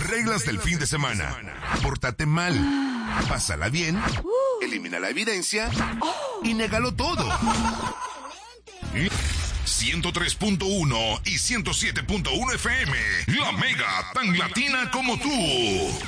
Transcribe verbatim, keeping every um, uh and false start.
Reglas del fin de semana. Pórtate mal. Pásala bien. Elimina la evidencia. Y négalo todo. ciento tres punto uno y ciento siete punto uno F M. La Mega, tan latina como tú.